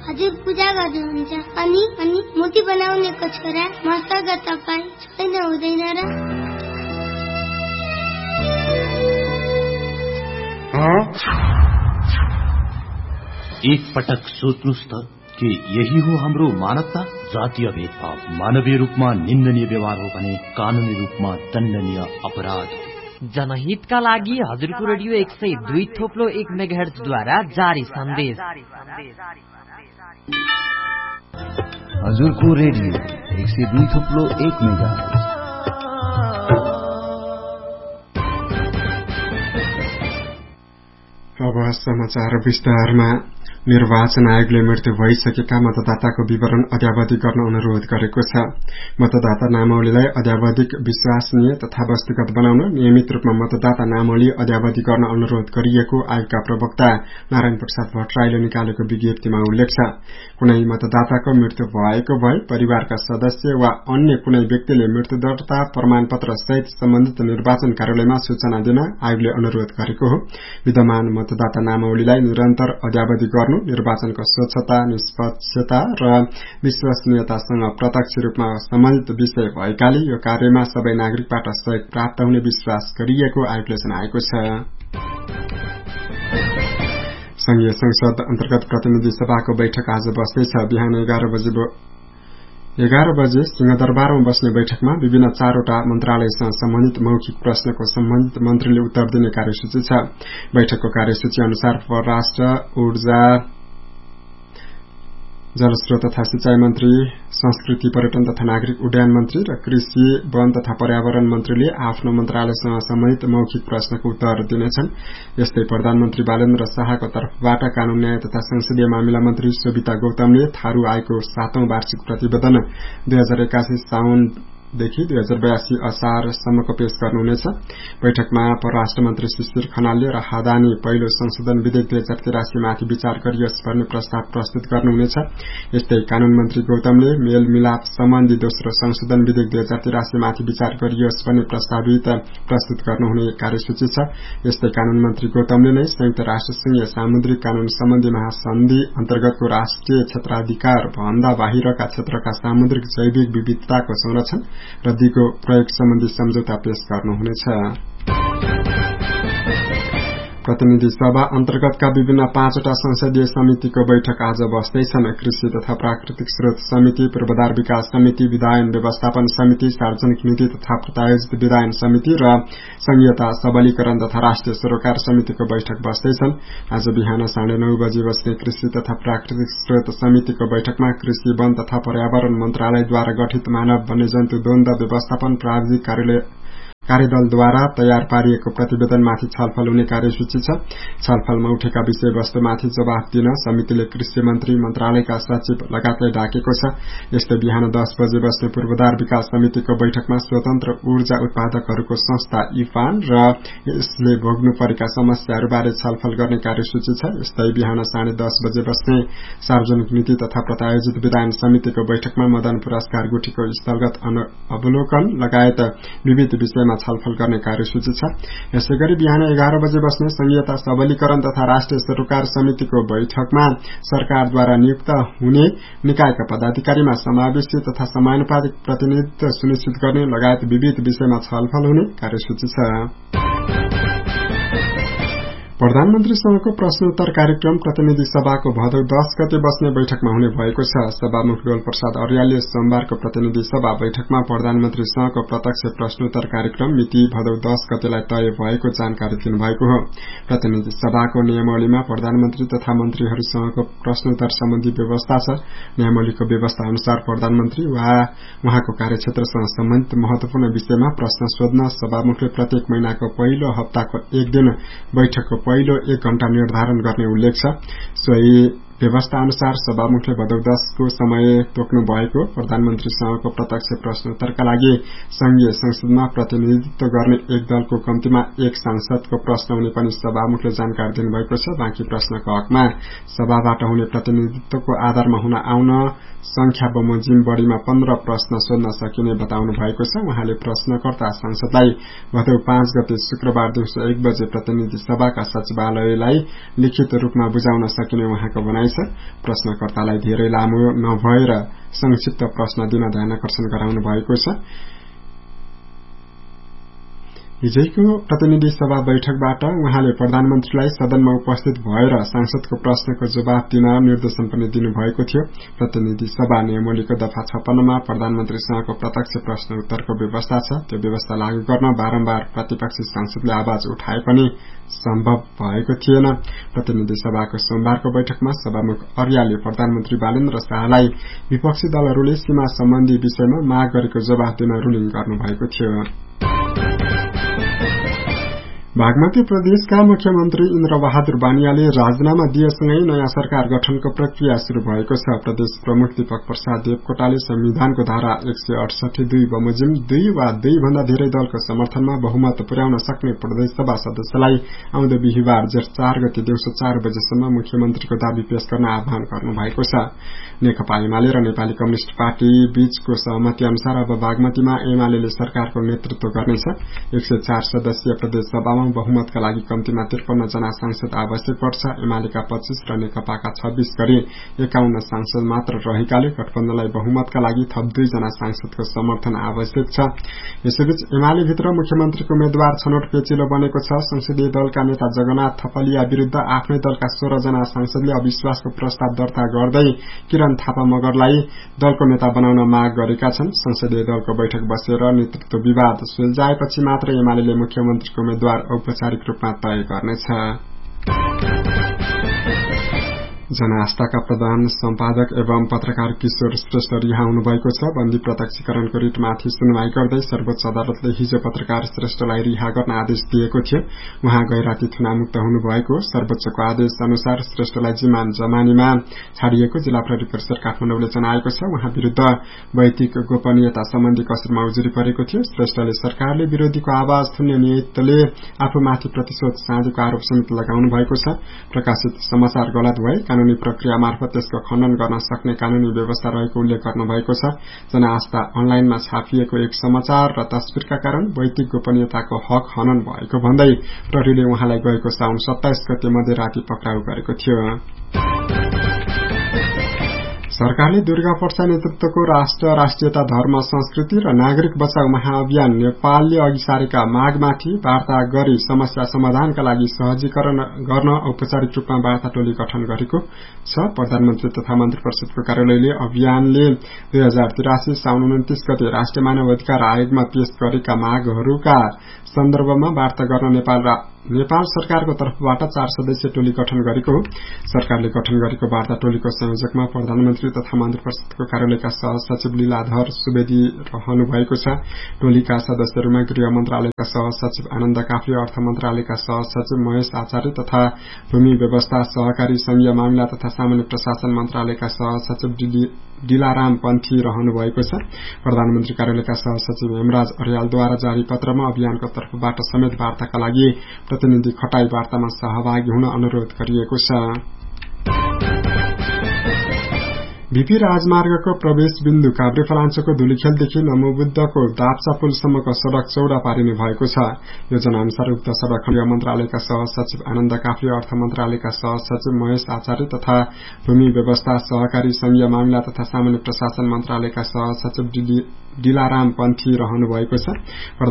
हजुर पूजा गर्नुहुन्छ अनि मूर्ति बनाउनेको छोरा मसँग तपाईँ छैन हुँदैन र? एक पटक सोच्नुस् त कि यही हो हाम्रो मानवता। जातीय भेदभाव मानवीय रूपमा निन्दनीय व्यवहार हो भने कानूनी रूपमा दण्डनीय अपराध हो। जनहितका लागि हजुरको रेडियो 102.1 मेगाहर्ज द्वारा जारी सन्देश। हजुरको रेडियो 102.1 मेगाहर्ज। अब समाचार विस्तारमा। निर्वाचन आयोगले मृत्यु भइसकेका मतदाताको विवरण अद्यावधि गर्न अनुरोध गरेको छ। मतदाता नामावलीलाई अद्यावधिक विश्वसनीय तथा वस्तुगत बनाउन नियमित रूपमा मतदाता नामावली अद्यावधि गर्न अनुरोध गरिएको आयोगका प्रवक्ता नारायण प्रसाद भट्टराईले निकालेको विज्ञप्तिमा उल्लेख छ। कुनै मतदाताको मृत्यु भएको भए परिवारका सदस्य वा अन्य कुनै व्यक्तिले मृत्यु दर्ता प्रमाणपत्र सहित सम्बन्धित निर्वाचन कार्यालयमा सूचना दिन आयोगले अनुरोध गरेको हो। विद्यमान मतदाता नामावलीलाई निरन्तर अद्यावधि गर्नु निर्वाचनको स्वच्छता, निष्पक्षता र विश्वसनीयतासँग प्रत्यक्ष रूपमा सम्बन्धित विषय भएकाले यो कार्यमा सबै नागरिकबाट सहयोग प्राप्त हुने विश्वास गरिएको आयोगले जनाएको छ। संघीय संसद अन्तर्गत प्रतिनिधि सभाको बैठक आज बस्दैछ। बिहान 11 बजे सिंहदरबारमा बस्ने बैठकमा विभिन्न 4वटा मन्त्रालयसँग सम्बन्धित मौखिक प्रश्नको सम्बन्धित मन्त्रीले उत्तर दिने कार्यसूची छ। बैठकको कार्यसूची अनुसार परराष्ट्र, ऊर्जा, जलस्रोत तथा सिंचाई मन्त्री, संस्कृति पर्यटन तथा नागरिक उड्डयन मन्त्री र कृषि, वन तथा पर्यावरण मन्त्रीले आफ्नो मन्त्रालयसँग सम्बन्धित मौखिक प्रश्नको उत्तर दिनेछन्। यस्तै प्रधानमन्त्री बालेन्द्र शाहको तर्फबाट कानून न्याय तथा संसदीय मामिला मन्त्री शोभिता गौतमले थारू आयोगको 7औं वार्षिक प्रतिवेदन 2081 साउनदेखि 2082 असारसम्मको पेश गर्नुहुनेछ। बैठकमा परराष्ट्र मन्त्री शिशिर खनालले राहदानी पहिलो संशोधन विधेयक 2083 माथि विचार गरियोस् भन्ने प्रस्ताव प्रस्तुत गर्नुहुनेछ। यस्तै कानून मन्त्री गौतमले मेलमिलाप सम्बन्धी दोस्रो संशोधन विधेयक 2083 माथि विचार गरियोस् भन्ने प्रस्तावित प्रस्तुत गर्नुहुने कार्यसूची छ। यस्तै कानून मन्त्री गौतमले नै संयुक्त राष्ट्रसंघीय सामुद्रिक कानून सम्बन्धी महासन्धि अन्तर्गतको राष्ट्रिय क्षेत्राधिकार भन्दा बाहिरका क्षेत्रका सामुद्रिक जैविक विविधताको संरक्षण र दिगो प्रयोग सम्बन्धी सम्झौता पेश गर्नुहुनेछ। प्रतिनिधि सभा अन्तर्गतका विभिन्न 5वटा संसदीय समितिको बैठक आज बस्दैछन्। कृषि तथा प्राकृतिक स्रोत समिति, पूर्वाधार विकास समिति, विधायन व्यवस्थापन समिति, सार्वजनिक नीति तथा प्रायोजित विधायन समिति र संघीयता सबलीकरण तथा राष्ट्रिय सरोकार समितिको बैठक बस्दैछन्। आज बिहान 9:30 बजे बस्ने कृषि तथा प्राकृतिक स्रोत समितिको बैठकमा कृषि, वन तथा पर्यावरण मन्त्रालयद्वारा गठित मानव वन्यजन्तु द्वन्द्व व्यवस्थापन प्राविधिक कार्यदलद्वारा तयार पारिएको प्रतिवेदनमाथि छलफल हुने कार्यसूची छ। छलफलमा उठेका विषयवस्तुमाथि जवाफ दिन समितिले कृषि मन्त्री, मन्त्रालयका सचिव लगायतलाई डाकेको छ। यस्तै बिहान 10 बजे बस्ने पूर्वाधार विकास समितिको बैठकमा स्वतन्त्र ऊर्जा उत्पादकहरूको संस्था इफान र यसले भोग्नु परेका समस्याहरूबारे छलफल गर्ने कार्यसूची छ। यस्तै बिहान 10:30 बजे बस्ने सार्वजनिक नीति तथा प्रायोजित विधायन समितिको बैठकमा मदन पुरस्कार गुठीको स्थलगत अवलोकन लगायत विविध विषयमा छलफल गर्ने कार्यसूची छ। यसैगरी बिहान 11 बजे बस्ने संघीयता सबलीकरण तथा राष्ट्रिय सरोकार समितिको बैठकमा सरकारद्वारा नियुक्त हुने निकायका पदाधिकारीमा समावेशी तथा समानुपातिक प्रतिनिधित्व सुनिश्चित गर्ने लगायत विविध विषयमा छलफल हुने कार्यसूची छ। प्रधानमन्त्रीसँगको प्रश्नोत्तर कार्यक्रम प्रतिनिधि सभाको भदौ 10 गते बस्ने बैठकमा हुने भएको छ। सभामुख डोल प्रसाद अर्यालले सोमबारको प्रतिनिधि सभा बैठकमा प्रधानमन्त्रीसँगको प्रत्यक्ष प्रश्नोत्तर कार्यक्रम मिति भदौ 10 गतेलाई तय भएको जानकारी दिनुभएको हो। प्रतिनिधि सभाको नियमावलीमा प्रधानमन्त्री तथा मन्त्रीहरूसँगको प्रश्नोत्तर सम्बन्धी व्यवस्था छ। नियमावलीको व्यवस्था अनुसार प्रधानमन्त्री वा उहाँको कार्यक्षेत्रसँग सम्बन्धित महत्वपूर्ण विषयमा प्रश्न सोध्न सभामुखले प्रत्येक महिनाको पहिलो हप्ताको एक दिन बैठकको पहिलो 1 घण्टा निर्धारण गर्ने उल्लेख छ। सोही व्यवस्था अनुसार सभामुखले भदौ 10 को समय तोक्नु भएको प्रधानमन्त्रीसँगको प्रत्यक्ष प्रश्नोत्तरका लागि संघीय संसदमा प्रतिनिधित्व गर्ने एक दलको कम्तीमा 1 सांसदको प्रश्न हुने पनि सभामुखले जानकारी दिनुभएको छ। बाँकी प्रश्नको हकमा सभाबाट हुने प्रतिनिधित्वको आधारमा हुन आउन संख्या बमोजिम बढ़ीमा 15 प्रश्न सोध्न सकिने बताउनु भएको छ। उहाँले प्रश्नकर्ता सांसदलाई भदौ 5 गते शुक्रबार दिउँसो 1 बजे प्रतिनिधि सभाका सचिवालयलाई लिखित रूपमा बुझाउन सकिने उहाँको भनाइ भनाइ छ। प्रश्नकर्तालाई धेरै लामो नभएर संक्षिप्त प्रश्न दिन ध्यानाकर्षण गराउनु भएको छ। हिजोको प्रतिनिधि सभा बैठकबाट उहाँले प्रधानमन्त्रीलाई सदनमा उपस्थित भएर सांसदको प्रश्नको जवाफ दिन निर्देशन पनि दिनुभएको थियो। प्रतिनिधि सभा नियमावलीको दफा 56 मा प्रधानमन्त्रीसँगको प्रत्यक्ष प्रश्न उत्तरको व्यवस्था छ। त्यो व्यवस्था लागू गर्न बारम्बार प्रतिपक्षी सांसदले आवाज उठाए पनि सम्भव भएको थिएन। प्रतिनिधि सभाको सोमबारको बैठकमा सभामुख अर्यालले प्रधानमन्त्री बालेन्द्र शाहलाई विपक्षी दलहरूले सीमा सम्बन्धी विषयमा माग गरेको जवाफ दिन रुलिङ गर्नुभएको थियो। बागमती प्रदेशका मुख्यमन्त्री इन्द्रबहादुर बानियाले राजीनामा दिएसँगै नयाँ सरकार गठनको प्रक्रिया शुरू भएको छ। प्रदेश प्रमुख दीपक प्रसाद देवकोटाले संविधानको धारा 168(2) बमोजिम 2 वा 2 भन्दा धेरै दलको समर्थनमा बहुमत पुर्याउन सक्ने प्रदेश सभा सदस्यलाई आउँदो बिहिबार जेठ 4 गते दिउँसो 4 बजेसम्म मुख्यमन्त्रीको दाबी पेश गर्न आह्वान गर्नुभएको छ। नेकपा एमाले र नेपाली कम्युनिष्ट पार्टी बीचको सहमति अनुसार अब बागमतीमा एमाले सरकारको नेतृत्व गर्नेछ। 104 सदस्यीय प्रदेश सभामा बहुमतका लागि कम्तीमा 53 जना सांसद आवश्यक पर्छ। एमालेका 25 र नेकपाका 26 गरी 51 सांसद मात्र रहेकाले गठबन्धनलाई बहुमतका लागि थप 2 जना सांसदको समर्थन आवश्यक छ। यसैबीच एमाले भित्र मुख्यमन्त्रीको उम्मेद्वार छनौट पेचिलो बनेको छ। संसदीय दलका नेता जगन्नाथ थपलिया विरूद्ध आफ्नै दलका 16 जना सांसदले अविश्वासको प्रस्ताव दर्ता गर्दै किरण थापा मगरलाई दलको नेता बनाउन माग गरेका छन्। संसदीय दलको बैठक बसेर नेतृत्व विवाद सुल्झाएपछि मात्र एमाले मुख्यमन्त्रीको उम्मेद्वार औपचारिक रूपमा तय गर्नेछ। जनआस्थाका प्रधान सम्पादक एवं पत्रकार किशोर श्रेष्ठ रिहा हुनुभएको छ। बन्दी प्रत्यक्षीकरणको रिटमाथि सुनवाई गर्दै सर्वोच्च अदालतले हिजो पत्रकार श्रेष्ठलाई रिहा गर्न आदेश दिएको थियो। उहाँ गैराती थुनामुक्त हुनुभएको। सर्वोच्चको आदेश अनुसार श्रेष्ठलाई जिम्मा जमानीमा छाडिएको जिल्ला प्रहरी परिसर काठमाडौँले जनाएको छ। उहाँ विरूद्ध वैयक्तिक गोपनीयता सम्बन्धी कसरमा उजुरी परेको थियो। श्रेष्ठले सरकारले विरोधीको आवाज थुन्ने नियतले आफूमाथि प्रतिशोध साँधेको आरोप समेत लगाउनु भएको छ। प्रकाशित समाचार गलत भए कानूनी प्रक्रिया मार्फत त्यसको खण्डन गर्न सक्ने कानूनी व्यवस्था रहेको उल्लेख गर्नुभएको छ। जनआस्था अनलाइनमा छापिएको एक समाचार र तस्विरका कारण वैयक्तिक गोपनीयताको हक हनन भएको भन्दै प्रहरीले उहाँलाई गएको साउन 27 गते मध्यराती पक्राउ गरेको थियो। सरकारले दुर्गा पर्सा नेतृत्वको राष्ट्र, राष्ट्रियता, धर्म, संस्कृति र नागरिक बचाउ महाअभियान नेपालले अघि सारेका मागमाथि वार्ता गरी समस्या समाधानका लागि सहजीकरण गर्न औपचारिक रूपमा वार्ता टोली गठन गरेको छ। प्रधानमन्त्री तथा मन्त्री परिषदको कार्यालयले अभियानले 2083 साउन 29 गते राष्ट्रिय मानव अधिकार आयोगमा पेश गरेका मागहरूका सन्दर्भमा वार्ता गर्न नेपाल सरकारको तर्फबाट 4 सदस्यीय टोली गठन गरेको हो। सरकारले गठन गरेको वार्ता टोलीको संयोजकमा प्रधानमन्त्री तथा मन्त्री परिषदको कार्यालयका सहसचिव लीलाधर सुवेदी रहनु भएको छ। टोलीका सदस्यहरूमा गृह मन्त्रालयका सहसचिव आनन्द काफ्ले, अर्थ मन्त्रालयका सहसचिव महेश आचार्य तथा भूमि व्यवस्था, सहकारी संघीय मामिला तथा सामान्य प्रशासन मन्त्रालयका सहसचिव डिलाराम पन्थी रहनु भएको छ। प्रधानमन्त्री कार्यालयका सहसचिव हेमराज अर्यालद्वारा जारी पत्रमा अभियानको तर्फबाट समेत वार्ताका लागि प्रतिनिधि खटाई वार्तामा सहभागी हुन अनुरोध गरिएको छ। बीपी राजमार्गको प्रवेश बिन्दु काभ्रेपलाञ्चोको धुलीखेलदेखि नमोबुद्धको दाप्चा पुलसम्मको सड़क चौड़ा पारिने भएको छ। योजना अनुसार उक्त सड़क गृह मन्त्रालयका सहसचिव आनन्द काफ्ले, अर्थ मन्त्रालयका सहसचिव महेश आचार्य तथा भूमि व्यवस्था, सहकारी संघीय मामिला तथा सामान्य प्रशासन मन्त्रालयका सहसचिव डिलाराम पन्थी रहनु भएको छ।